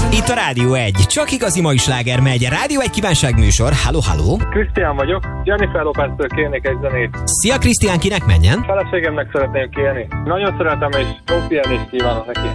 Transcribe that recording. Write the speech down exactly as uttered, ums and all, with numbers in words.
Itt a Rádió egy. Csak igazi mai sláger megy. Rádió egy kívánságműsor. Halló, halló. Krisztián vagyok. Jennifer Lopez-től kérnék egy zenét. Szia Krisztián, kinek menjen? Feleségemnek szeretném kérni. Nagyon szeretem, és jó pihenést kívánok neki.